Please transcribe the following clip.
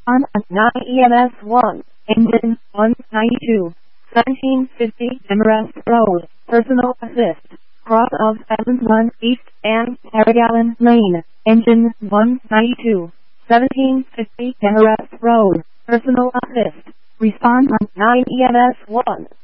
On 9 EMS 1, engine 192, 1750 Demarest Road, personal assist, cross of Evans 1 East and Tarragallon Lane, engine 192, 1750 Demarest Road, personal assist, respond on 9 EMS 1.